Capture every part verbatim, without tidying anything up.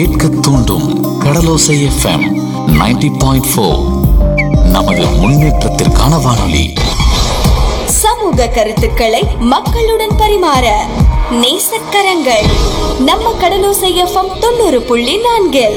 கேட்க தூண்டும் கடலோசை FM ninety point four. நமது முன்னேற்றத்திற்கான வானொலி. சமூக கருத்துக்களை மக்களுடன் பரிமாற நேசக்கரங்கள் நம்ம கடலோசை எஃப்எம் தொண்ணூறு புள்ளி நான்கில்.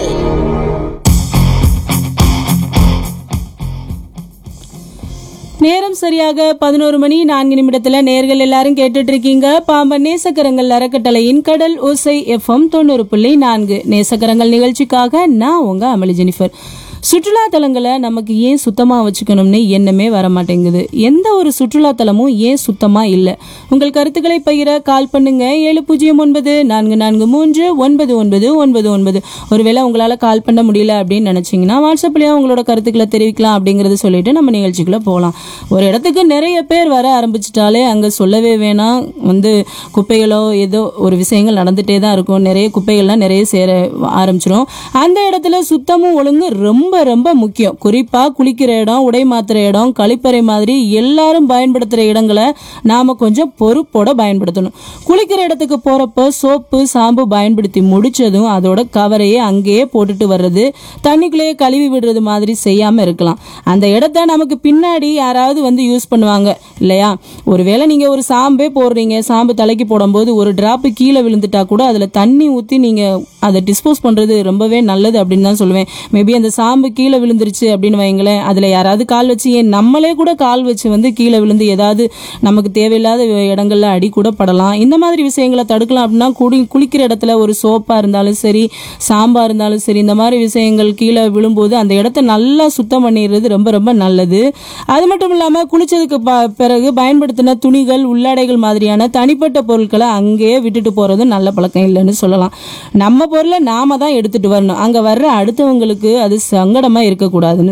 நேரம் சரியாக பதினோரு மணி நான்கு நிமிடத்துல நேர்கள் எல்லாரும் கேட்டுட்டு இருக்கீங்க பாம்பன் நேசக்கரங்கள் அறக்கட்டளையின் கடல் ஓசை எஃப்எம் தொண்ணூறு புள்ளி நான்கு. நேசக்கரங்கள் நிகழ்ச்சிக்காக நான் உங்க அமளி ஜெனிஃபர். சுற்றுலா தலங்களை நமக்கு ஏன் சுத்தமாக வச்சுக்கணும்னு எண்ணமே வர மாட்டேங்குது. எந்த ஒரு சுற்றுலா தலமும் ஏன் சுத்தமாக இல்லை? உங்கள் கருத்துக்களை பகிர கால் பண்ணுங்க ஏழு பூஜ்ஜியம் ஒன்பது நான்கு நான்கு மூன்று ஒன்பது ஒன்பது ஒன்பது ஒன்பது. ஒருவேளை உங்களால் கால் பண்ண முடியல அப்படின்னு நினச்சிங்கன்னா வாட்ஸ்அப்லேயும் உங்களோட கருத்துக்களை தெரிவிக்கலாம் அப்படிங்கிறது சொல்லிட்டு நம்ம நிகழ்ச்சிக்குள்ளே போகலாம். ஒரு இடத்துக்கு நிறைய பேர் வர ஆரம்பிச்சிட்டாலே அங்கே சொல்லவே வேணாம், வந்து குப்பைகளோ ஏதோ ஒரு விஷயங்கள் நடந்துகிட்டே தான் இருக்கும். நிறைய குப்பைகள்லாம் நிறைய சேர ஆரம்பிச்சிடும். அந்த இடத்துல சுத்தமும் ஒழுங்கு ரொம்ப ரொம்ப முக்கியம். குறிப்பா குளிக்கிற இடம், உடை மாத்துற இடம், கழிப்பறை மாதிரி எல்லாரும் பயன்படுத்துற இடங்களை நாம கொஞ்சம் பொறுப்போட பயன்படுத்தணும். குளிக்கிற இடத்துக்கு போறப்ப சோப்பு சாம்பு பயன்படுத்தி முடிச்சதும் அதோட கவரையே அங்கேயே போட்டுட்டு வர்றது, தண்ணிக்குள்ளேயே கழுவி விடுறது மாதிரி செய்யாம இருக்கலாம். அந்த இடத்த நமக்கு பின்னாடி யாராவது வந்து யூஸ் பண்ணுவாங்க இல்லையா? ஒருவேளை நீங்க ஒரு சாம்பே போடுறீங்க, சாம்பு தலைக்கு போடும்போது ஒரு டிராப்பு கீழே விழுந்துட்டா கூட அதுல தண்ணி ஊத்தி நீங்க அதை டிஸ்போஸ் பண்றது ரொம்பவே நல்லது அப்படின்னு தான் சொல்லுவேன். மேபி அந்த சாம்பு கீழே விழுந்துருச்சு அப்படின்னு வைங்களேன், அதுல யாராவது கால் வச்சு, ஏன் நம்மளே கூட கால் வச்சு வந்து கீழே விழுந்து ஏதாவது நமக்கு தேவையில்லாத இடங்கள்ல அடி கூட படலாம். இந்த மாதிரி விஷயங்களை தடுக்கலாம் அப்படின்னா குடி குளிக்கிற இடத்துல ஒரு சோப்பா இருந்தாலும் சரி, சாம்பா இருந்தாலும் சரி, இந்த மாதிரி விஷயங்கள் கீழே விழும்போது அந்த இடத்த நல்லா சுத்தம் பண்ணிடுறது ரொம்ப ரொம்ப நல்லது. அது மட்டும் இல்லாம குளிச்சதுக்கு பிறகு பயன்படுத்தின துணிகள், உள்ளாடைகள் மாதிரியான தனிப்பட்ட பொருட்களை அங்கேயே விட்டுட்டு போறது நல்ல பழக்கம் இல்லைன்னு சொல்லலாம். நம்ம பொருளை நாம தான் எடுத்துட்டு வரணும், அங்க வர்ற அடுத்தவங்களுக்கு அது சங்கடமா இருக்கக்கூடாதுன்னு.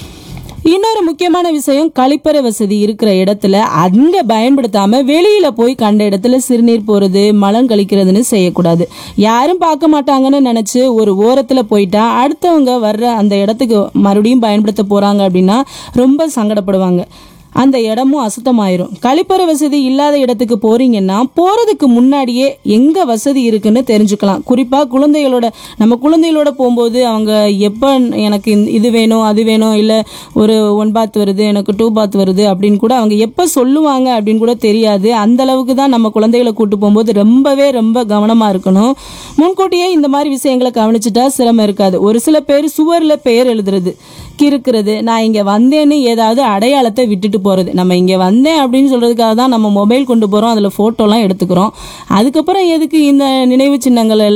இன்னொரு முக்கியமான விஷயம், கழிப்பறை வசதி இருக்கிற இடத்துல அங்க பயன்படுத்தாம வெளியில போய் கண்ட இடத்துல சிறுநீர் போறது, மலம் கழிக்கிறதுன்னு செய்யக்கூடாது. யாரும் பார்க்க மாட்டாங்கன்னு நினைச்சு ஒரு ஓரத்துல போயிட்டா அடுத்தவங்க வர்ற அந்த இடத்துக்கு மறுபடியும் பயன்படுத்த போறாங்க அப்படின்னா ரொம்ப சங்கடப்படுவாங்க. அந்த இடமும் அசுத்தமாயிரும். கழிப்பறை வசதி இல்லாத இடத்துக்கு போறீங்கன்னா போறதுக்கு முன்னாடியே எங்க வசதி இருக்குன்னு தெரிஞ்சுக்கலாம். குறிப்பா குழந்தைகளோட நம்ம குழந்தைகளோட போகும்போது அவங்க எப்ப எனக்கு இது வேணும் அது வேணும், இல்ல ஒரு ஒன் பாத் வருது எனக்கு டூ பாத் வருது அப்படின்னு கூட அவங்க எப்ப சொல்லுவாங்க அப்படின்னு கூட தெரியாது. அந்த அளவுக்கு தான் நம்ம குழந்தைகளை கூட்டு போகும்போது ரொம்பவே ரொம்ப கவனமா இருக்கணும். முன்கூட்டியே இந்த மாதிரி விஷயங்களை கவனிச்சுட்டா சிரமம் இருக்காது. ஒரு சில பேர் சுவர்ல பெயர் எழுதுறது, கிறுக்கிறது, நான் இங்க வந்தேன்னு ஏதாவது அடையாளத்தை விட்டுட்டு போறது. நம்ம இங்க வந்தேன் அப்படின்னு சொல்றதுக்காக தான் நம்ம மொபைல் கொண்டு போறோம், அதுல போட்டோலாம் எடுத்துக்கிறோம். அதுக்கப்புறம் எதுக்கு இந்த நினைவு சின்னங்கள்